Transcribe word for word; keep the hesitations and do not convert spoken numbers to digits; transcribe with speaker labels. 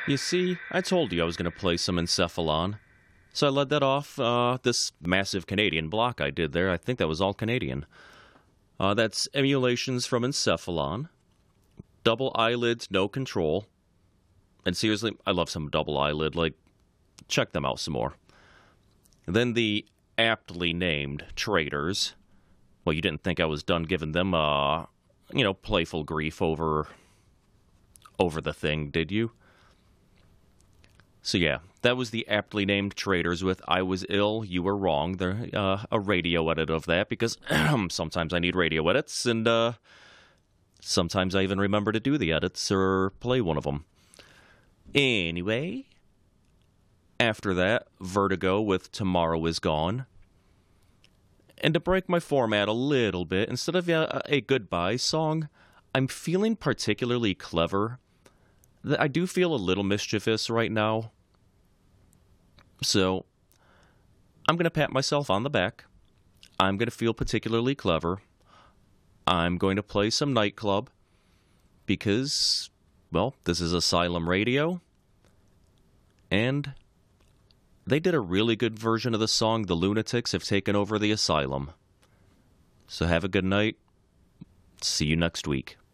Speaker 1: You see, I told you I was going to play some Encephalon. So I led that off, uh, this massive Canadian block I did there. I think that was all Canadian. Uh, that's Emulations from Encephalon. Double Eyelids, No Control. And seriously, I love some Double Eyelid. Like, check them out some more. And then the aptly named Traitors. Well, you didn't think I was done giving them, uh, you know, playful grief over, over the thing, did you? So yeah, that was the aptly named Traitors with I Was Ill, You Were Wrong. They're uh, a radio edit of that because sometimes I need radio edits, and uh, sometimes I even remember to do the edits or play one of them. Anyway, after that, Vertigo with Tomorrow Is Gone. And to break my format a little bit, instead of a, a goodbye song, I'm feeling particularly clever. I do feel a little mischievous right now. So, I'm going to pat myself on the back. I'm going to feel particularly clever. I'm going to play some Nightclub. Because, well, this is Asylum Radio. And they did a really good version of the song The Lunatics Have Taken Over the Asylum. So have a good night. See you next week.